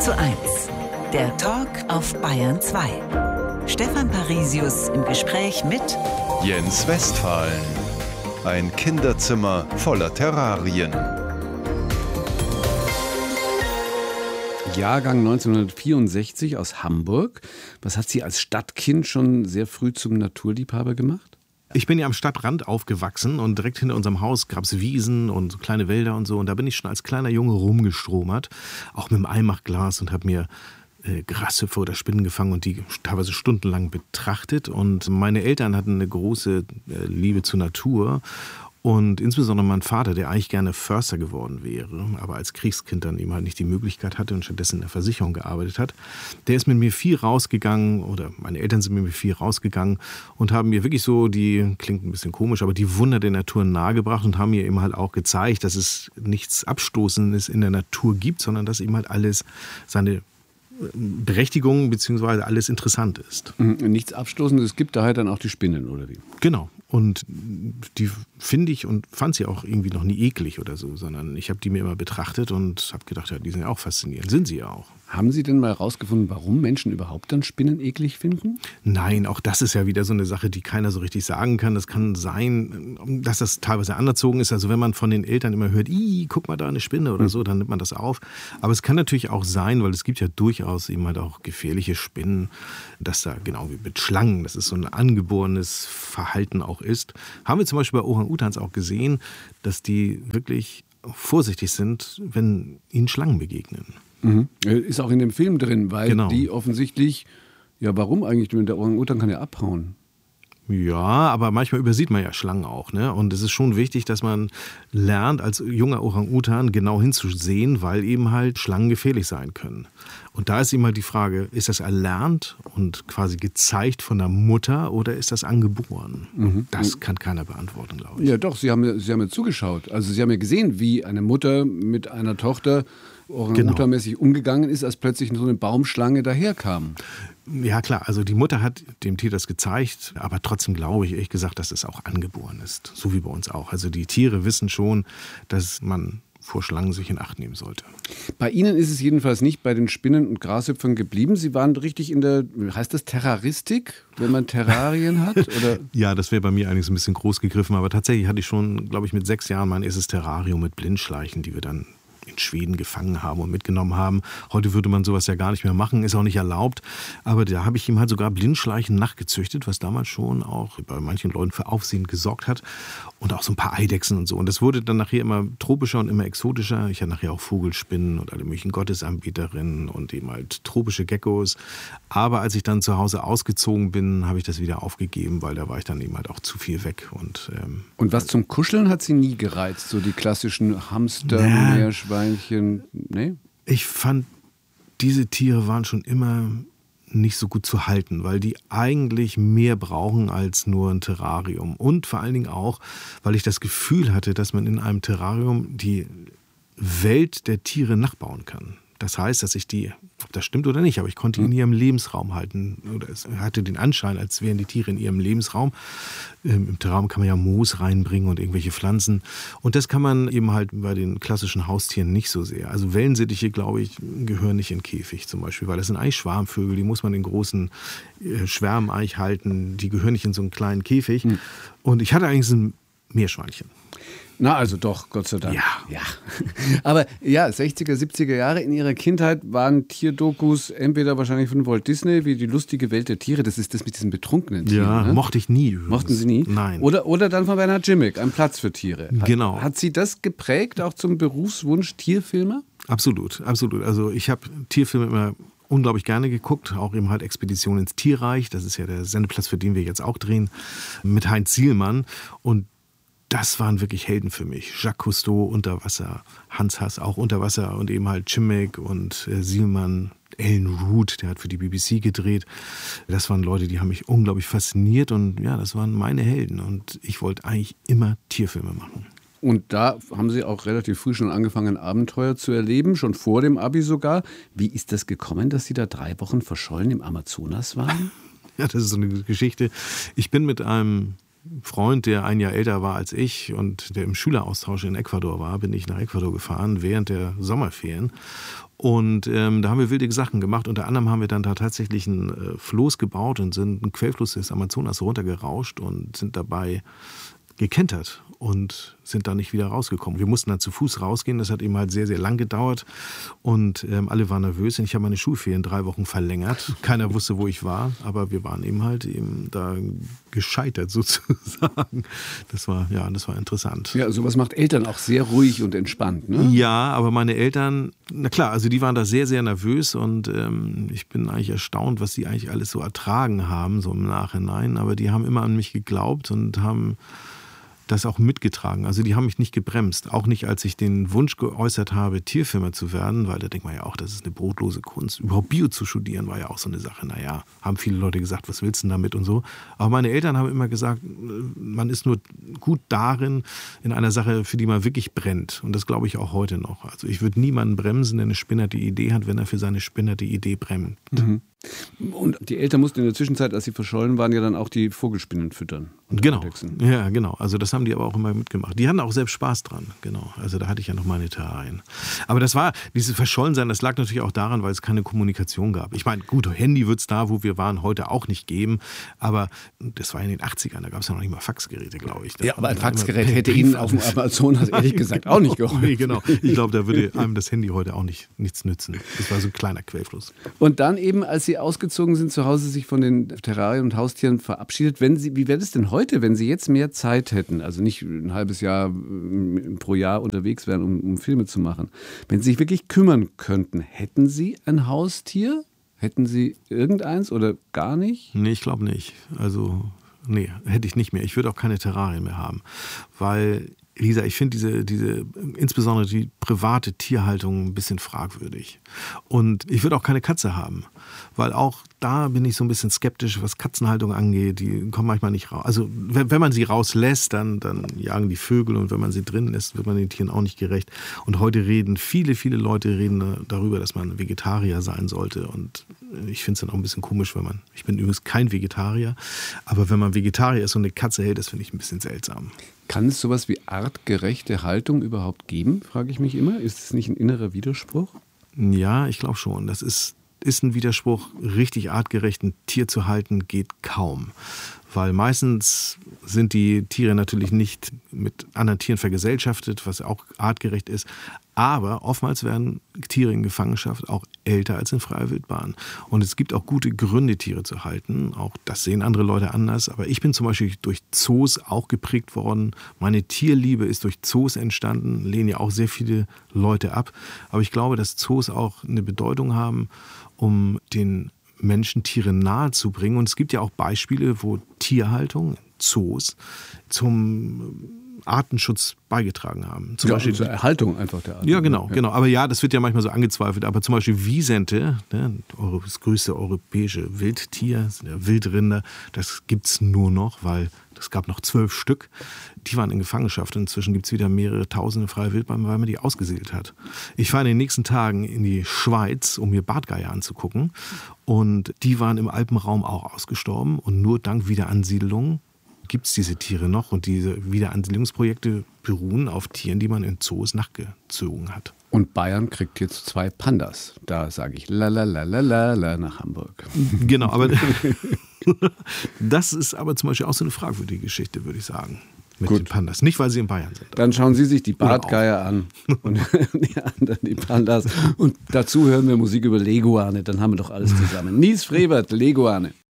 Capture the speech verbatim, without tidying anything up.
zu eins, der Talk auf Bayern zwei. Stefan Parisius im Gespräch mit Jens Westphalen. Ein Kinderzimmer voller Terrarien. Jahrgang neunzehnhundertvierundsechzig aus Hamburg. Was hat Sie als Stadtkind schon sehr früh zum Naturliebhaber gemacht? Ich bin ja am Stadtrand aufgewachsen und direkt hinter unserem Haus gab es Wiesen und so kleine Wälder und so. Und da bin ich schon als kleiner Junge rumgestromert, auch mit dem Eimachglas und habe mir äh, Grashüpfer oder Spinnen gefangen und die teilweise stundenlang betrachtet. Und meine Eltern hatten eine große äh, Liebe zur Natur. Und insbesondere mein Vater, der eigentlich gerne Förster geworden wäre, aber als Kriegskind dann eben halt nicht die Möglichkeit hatte und stattdessen in der Versicherung gearbeitet hat, der ist mit mir viel rausgegangen, oder meine Eltern sind mit mir viel rausgegangen und haben mir wirklich so die, klingt ein bisschen komisch, aber die Wunder der Natur nahegebracht und haben mir eben halt auch gezeigt, dass es nichts Abstoßendes in der Natur gibt, sondern dass eben halt alles seine Berechtigung bzw. alles interessant ist. Nichts Abstoßendes, es gibt daher dann auch die Spinnen, oder wie? Genau. Und die finde ich und fand sie auch irgendwie noch nie eklig oder so, sondern ich habe die mir immer betrachtet und habe gedacht, ja, die sind ja auch faszinierend. Sind sie ja auch. Haben Sie denn mal herausgefunden, warum Menschen überhaupt dann Spinnen eklig finden? Nein, auch das ist ja wieder so eine Sache, die keiner so richtig sagen kann. Das kann sein, dass das teilweise anerzogen ist. Also wenn man von den Eltern immer hört, Ih, guck mal da eine Spinne oder so, dann nimmt man das auf. Aber es kann natürlich auch sein, weil es gibt ja durchaus eben halt auch gefährliche Spinnen, dass da genau wie mit Schlangen, das ist so ein angeborenes Verhalten auch ist. Haben wir zum Beispiel bei Orang-Utans auch gesehen, dass die wirklich vorsichtig sind, wenn ihnen Schlangen begegnen. Mhm. Ist auch in dem Film drin, weil genau. die offensichtlich, ja warum eigentlich, der Orang-Utan kann ja abhauen. Ja, aber manchmal übersieht man ja Schlangen auch, ne? Und es ist schon wichtig, dass man lernt, als junger Orang-Utan genau hinzusehen, weil eben halt Schlangen gefährlich sein können. Und da ist immer die Frage, ist das erlernt und quasi gezeigt von der Mutter oder ist das angeboren? Mhm. Das kann keiner beantworten, glaube ich. Ja doch, Sie haben, Sie haben ja zugeschaut. Also Sie haben ja gesehen, wie eine Mutter mit einer Tochter Orang-Utan-mäßig genau. umgegangen ist, als plötzlich so eine Baumschlange daherkam. Ja klar, also die Mutter hat dem Tier das gezeigt, aber trotzdem glaube ich ehrlich gesagt, dass es auch angeboren ist, so wie bei uns auch. Also die Tiere wissen schon, dass man vor Schlangen sich in Acht nehmen sollte. Bei Ihnen ist es jedenfalls nicht bei den Spinnen und Grashüpfern geblieben. Sie waren richtig in der, heißt das Terraristik, wenn man Terrarien hat? Oder? Ja, das wäre bei mir eigentlich so ein bisschen groß gegriffen, aber tatsächlich hatte ich schon, glaube ich, mit sechs Jahren mein erstes Terrarium mit Blindschleichen, die wir dann in Schweden gefangen haben und mitgenommen haben. Heute würde man sowas ja gar nicht mehr machen, ist auch nicht erlaubt. Aber da habe ich ihm halt sogar Blindschleichen nachgezüchtet, was damals schon auch bei manchen Leuten für Aufsehen gesorgt hat. Und auch so ein paar Eidechsen und so. Und das wurde dann nachher immer tropischer und immer exotischer. Ich hatte nachher auch Vogelspinnen und alle möglichen Gottesanbeterinnen und eben halt tropische Geckos. Aber als ich dann zu Hause ausgezogen bin, habe ich das wieder aufgegeben, weil da war ich dann eben halt auch zu viel weg. Und, ähm, und was zum Kuscheln hat Sie nie gereizt? So die klassischen Hamster, na, Meerschweinchen, nee? Ich fand, diese Tiere waren schon immer nicht so gut zu halten, weil die eigentlich mehr brauchen als nur ein Terrarium. Und vor allen Dingen auch, weil ich das Gefühl hatte, dass man in einem Terrarium die Welt der Tiere nachbauen kann. Das heißt, dass ich die, ob das stimmt oder nicht, aber ich konnte die in ihrem Lebensraum halten. Oder es hatte den Anschein, als wären die Tiere in ihrem Lebensraum. Im Terrarium kann man ja Moos reinbringen und irgendwelche Pflanzen. Und das kann man eben halt bei den klassischen Haustieren nicht so sehr. Also Wellensittiche, glaube ich, gehören nicht in Käfig zum Beispiel, weil das sind eigentlich Schwarmvögel, die muss man in großen äh, Schwärmen eigentlich halten. Die gehören nicht in so einen kleinen Käfig. Mhm. Und ich hatte eigentlich so ein Meerschweinchen. Na, also doch, Gott sei Dank. Ja. ja. Aber ja, sechziger, siebziger Jahre in Ihrer Kindheit waren Tierdokus entweder wahrscheinlich von Walt Disney, wie die lustige Welt der Tiere, das ist das mit diesen betrunkenen Tieren. Ja, ne? mochte ich nie. Übrigens. Mochten Sie nie? Nein. Oder, oder dann von Bernhard Jimmick, Ein Platz für Tiere. Genau. Hat Sie das geprägt, auch zum Berufswunsch Tierfilmer? Absolut, absolut. Also ich habe Tierfilme immer unglaublich gerne geguckt, auch eben halt Expedition ins Tierreich, das ist ja der Sendeplatz, für den wir jetzt auch drehen, mit Heinz Sielmann. Und das waren wirklich Helden für mich. Jacques Cousteau unter Wasser, Hans Hass auch unter Wasser und eben halt Jimmick und äh, Sielmann, Alan Root, der hat für die B B C gedreht. Das waren Leute, die haben mich unglaublich fasziniert und ja, das waren meine Helden. Und ich wollte eigentlich immer Tierfilme machen. Und da haben Sie auch relativ früh schon angefangen, Abenteuer zu erleben, schon vor dem Abi sogar. Wie ist das gekommen, dass Sie da drei Wochen verschollen im Amazonas waren? Ja, das ist so eine Geschichte. Ich bin mit einem Freund, der ein Jahr älter war als ich und der im Schüleraustausch in Ecuador war, bin ich nach Ecuador gefahren während der Sommerferien. Und ähm, da haben wir wilde Sachen gemacht. Unter anderem haben wir dann da tatsächlich einen äh, Floß gebaut und sind einen Quellfluss des Amazonas runtergerauscht und sind dabei gekentert und sind da nicht wieder rausgekommen. Wir mussten dann zu Fuß rausgehen, das hat eben halt sehr, sehr lang gedauert und ähm, alle waren nervös und ich habe meine Schulferien drei Wochen verlängert. Keiner wusste, wo ich war, aber wir waren eben halt eben da gescheitert sozusagen. Das war, ja, das war interessant. Ja, sowas macht Eltern auch sehr ruhig und entspannt, ne? Ja, aber meine Eltern, na klar, also die waren da sehr, sehr nervös und ähm, ich bin eigentlich erstaunt, was die eigentlich alles so ertragen haben, so im Nachhinein, aber die haben immer an mich geglaubt und haben das auch mitgetragen. Also die haben mich nicht gebremst. Auch nicht, als ich den Wunsch geäußert habe, Tierfilmer zu werden, weil da denkt man ja auch, das ist eine brotlose Kunst. Überhaupt Bio zu studieren war ja auch so eine Sache. Naja, haben viele Leute gesagt, was willst du denn damit und so. Aber meine Eltern haben immer gesagt, man ist nur gut darin, in einer Sache, für die man wirklich brennt. Und das glaube ich auch heute noch. Also ich würde niemanden bremsen, der eine spinnerte Idee hat, wenn er für seine spinnerte Idee brennt. Mhm. Und die Eltern mussten in der Zwischenzeit, als sie verschollen waren, ja dann auch die Vogelspinnen füttern. Genau, ja genau. Also das haben die aber auch immer mitgemacht. Die hatten auch selbst Spaß dran, genau. Also da hatte ich ja noch meine Terrarien. Aber das war, dieses Verschollensein, das lag natürlich auch daran, weil es keine Kommunikation gab. Ich meine, gut, Handy wird es da, wo wir waren, heute auch nicht geben. Aber das war in den achtzigern, da gab es ja noch nicht mal Faxgeräte, glaube ich. Da ja, aber ein Faxgerät hätte Ihnen auf dem Amazonas ehrlich gesagt auch nicht geholfen. Nee, genau. Ich glaube, da würde einem das Handy heute auch nicht, nichts nützen. Das war so ein kleiner Quellfluss. Und dann eben, als Sie ausgezogen sind zu Hause, sich von den Terrarien und Haustieren verabschiedet. Wenn Sie, wie wäre das denn heute, wenn Sie jetzt mehr Zeit hätten, also nicht ein halbes Jahr pro Jahr unterwegs wären, um, um Filme zu machen, wenn Sie sich wirklich kümmern könnten, hätten Sie ein Haustier? Hätten Sie irgendeins oder gar nicht? Nee, ich glaube nicht. Also, nee, hätte ich nicht mehr. Ich würde auch keine Terrarien mehr haben, weil Lisa, ich finde diese, diese, insbesondere die private Tierhaltung ein bisschen fragwürdig. Und ich würde auch keine Katze haben, weil auch da bin ich so ein bisschen skeptisch, was Katzenhaltung angeht. Die kommen manchmal nicht raus. Also wenn, wenn man sie rauslässt, dann, dann jagen die Vögel und wenn man sie drin lässt, wird man den Tieren auch nicht gerecht. Und heute reden viele, viele Leute reden darüber, dass man Vegetarier sein sollte. Und ich finde es dann auch ein bisschen komisch, wenn man, ich bin übrigens kein Vegetarier, aber wenn man Vegetarier ist und eine Katze hält, das finde ich ein bisschen seltsam. Kann es sowas wie artgerechte Haltung überhaupt geben, frage ich mich immer. Ist es nicht ein innerer Widerspruch? Ja, ich glaube schon. Das ist, ist ein Widerspruch. Richtig artgerecht ein Tier zu halten, geht kaum. Weil meistens sind die Tiere natürlich nicht mit anderen Tieren vergesellschaftet, was auch artgerecht ist. Aber oftmals werden Tiere in Gefangenschaft auch älter als in freier Wildbahn. Und es gibt auch gute Gründe, Tiere zu halten. Auch das sehen andere Leute anders. Aber ich bin zum Beispiel durch Zoos auch geprägt worden. Meine Tierliebe ist durch Zoos entstanden. Lehnen ja auch sehr viele Leute ab. Aber ich glaube, dass Zoos auch eine Bedeutung haben, um den Menschen Tiere nahe zu bringen. Und es gibt ja auch Beispiele, wo Tierhaltung, Zoos, zum Artenschutz beigetragen haben. Zum ja, Beispiel zur Erhaltung einfach der Arten. Ja, genau, ja. genau. Aber ja, das wird ja manchmal so angezweifelt. Aber zum Beispiel Wisente, ne, das größte europäische Wildtier, Wildrinder, das gibt es nur noch, weil es gab noch zwölf Stück. Die waren in Gefangenschaft. Inzwischen gibt es wieder mehrere tausende freie Wildbahn, weil man die ausgesiedelt hat. Ich fahre in den nächsten Tagen in die Schweiz, um mir Bartgeier anzugucken. Und die waren im Alpenraum auch ausgestorben. Und nur dank Wiederansiedlung gibt es diese Tiere noch. Und diese Wiederansiedlungsprojekte beruhen auf Tieren, die man in Zoos nachgezogen hat. Und Bayern kriegt jetzt zwei Pandas. Da sage ich la la la la la la nach Hamburg. Genau, aber das ist aber zum Beispiel auch so eine fragwürdige Geschichte, würde ich sagen. Mit Gut. den Pandas. Nicht, weil sie in Bayern sind. Dann schauen Sie sich die Bartgeier an und die anderen die Pandas. Und dazu hören wir Musik über Leguane. Dann haben wir doch alles zusammen. Nies Frevert, Leguane.